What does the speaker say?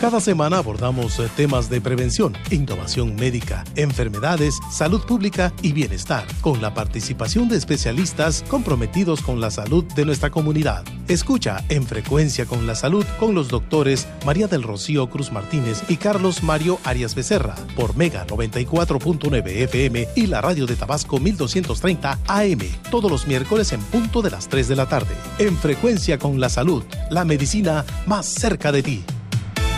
Cada semana abordamos temas de prevención, innovación médica, enfermedades, salud pública y bienestar, con la participación de especialistas comprometidos con la salud de nuestra comunidad. Escucha En Frecuencia con la Salud con los doctores María del Rocío Cruz Martínez y Carlos Mario Arias Becerra por Mega 94.9 FM y la radio de Tabasco 1230 AM, todos los miércoles en punto de las 3 de la tarde. En Frecuencia con la Salud, la medicina más cerca de ti.